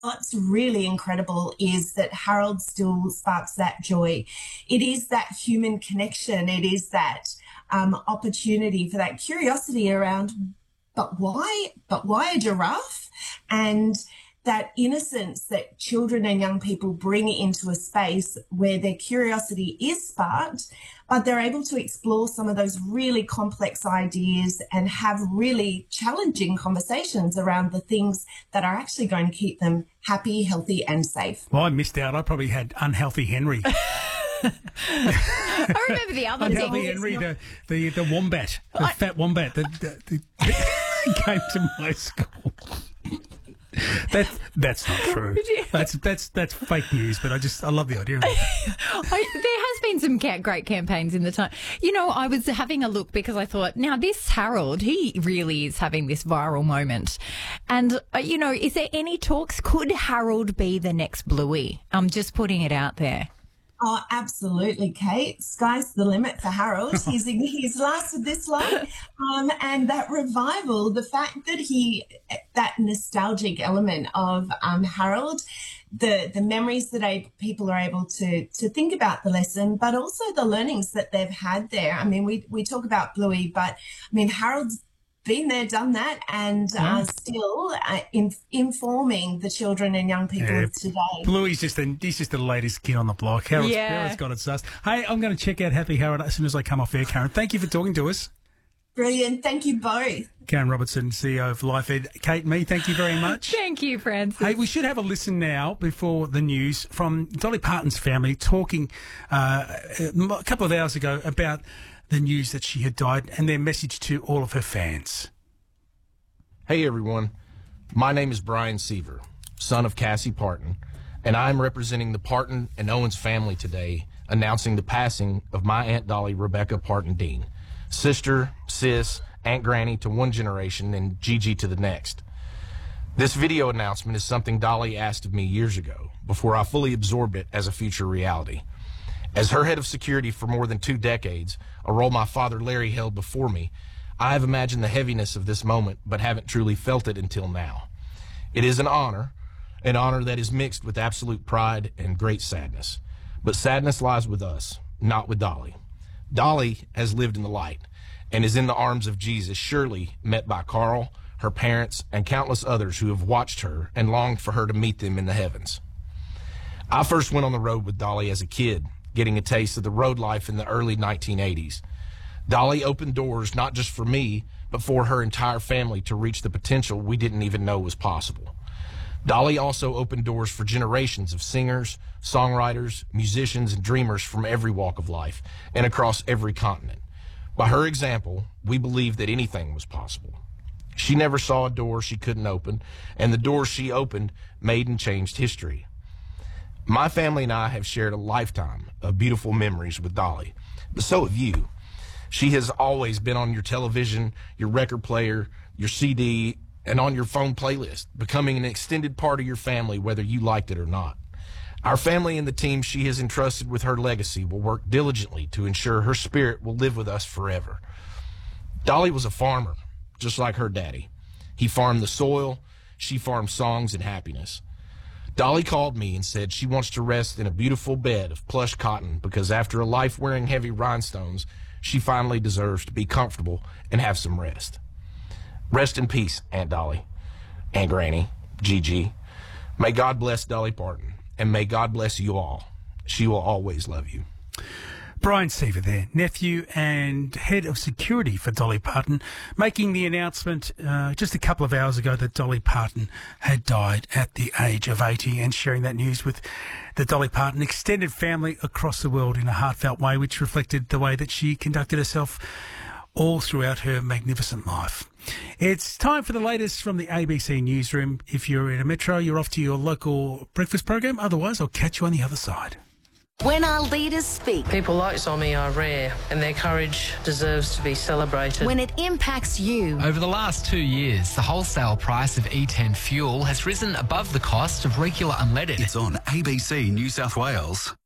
What's really incredible is that Harold still sparks that joy. It is that human connection. It is that opportunity for that curiosity around, but why? But why a giraffe? And that innocence that children and young people bring into a space where their curiosity is sparked, but they're able to explore some of those really complex ideas and have really challenging conversations around the things that are actually going to keep them happy, healthy and safe. Well, I missed out. I probably had Unhealthy Henry. I remember the other Unhealthy thing. Henry, the wombat, the fat wombat that came to my school. That's not true. That's fake news. But I love the idea of it. There has been some great campaigns in the time. You know, I was having a look because I thought, now this Harold, he really is having this viral moment. And, you know, is there any talks? Could Harold be the next Bluey? I'm just putting it out there. Oh, absolutely, Kate. Sky's the limit for Harold. He's lasted this long. And that revival, the fact that that nostalgic element of Harold, the memories that people are able to think about the lesson, but also the learnings that they've had there. I mean, we talk about Bluey, but I mean, Harold's been there, done that, and still informing the children and young people of today. Bluey's just the latest kid on the block. Harold's got its sus. Hey, I'm going to check out Happy Harold as soon as I come off air, Karen. Thank you for talking to us. Brilliant. Thank you both. Karen Robertson, CEO of LifeEd. Kate, me, thank you very much. Thank you, Francis. Hey, we should have a listen now before the news from Dolly Parton's family talking a couple of hours ago about the news that she had died and their message to all of her fans. Hey everyone, my name is Brian Seaver, son of Cassie Parton, and I'm representing the Parton and Owens family today, announcing the passing of my Aunt Dolly Rebecca Parton Dean, sister, sis, Aunt Granny to one generation and Gigi to the next. This video announcement is something Dolly asked of me years ago, before I fully absorbed it as a future reality. As her head of security for more than 2 decades, a role my father Larry held before me, I have imagined the heaviness of this moment, but haven't truly felt it until now. It is an honor that is mixed with absolute pride and great sadness. But sadness lies with us, not with Dolly. Dolly has lived in the light and is in the arms of Jesus, surely met by Carl, her parents, and countless others who have watched her and longed for her to meet them in the heavens. I first went on the road with Dolly as a kid, getting a taste of the road life in the early 1980s. Dolly opened doors not just for me, but for her entire family to reach the potential we didn't even know was possible. Dolly also opened doors for generations of singers, songwriters, musicians, and dreamers from every walk of life and across every continent. By her example, we believed that anything was possible. She never saw a door she couldn't open, and the doors she opened made and changed history. My family and I have shared a lifetime of beautiful memories with Dolly, but so have you. She has always been on your television, your record player, your CD, and on your phone playlist, becoming an extended part of your family whether you liked it or not. Our family and the team she has entrusted with her legacy will work diligently to ensure her spirit will live with us forever. Dolly was a farmer, just like her daddy. He farmed the soil, she farmed songs and happiness. Dolly called me and said she wants to rest in a beautiful bed of plush cotton because after a life wearing heavy rhinestones, she finally deserves to be comfortable and have some rest. Rest in peace, Aunt Dolly, Aunt Granny, Gigi. May God bless Dolly Parton, and may God bless you all. She will always love you. Brian Seaver there, nephew and head of security for Dolly Parton, making the announcement just a couple of hours ago that Dolly Parton had died at the age of 80 and sharing that news with the Dolly Parton extended family across the world in a heartfelt way, which reflected the way that she conducted herself all throughout her magnificent life. It's time for the latest from the ABC newsroom. If you're in a metro, you're off to your local breakfast program. Otherwise, I'll catch you on the other side. When our leaders speak, people like Zomi are rare and their courage deserves to be celebrated. When it impacts you. Over the last 2 years, the wholesale price of E10 fuel has risen above the cost of regular unleaded. It's on ABC New South Wales.